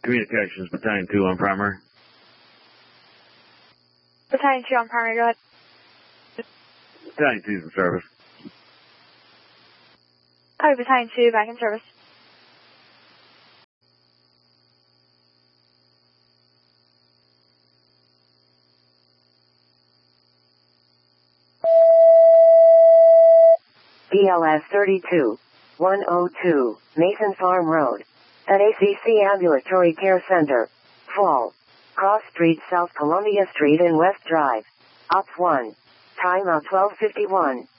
Communications, Battalion 2 on primary. Battalion 2 on primary, go ahead. Battalion 2's in service. Copy, Battalion 2, back in service. BLS 32-102, Mason Farm Road. At ACC Ambulatory Care Center. Fall. Cross Street, South Columbia Street and West Drive. Ops 1. Time of 12:51.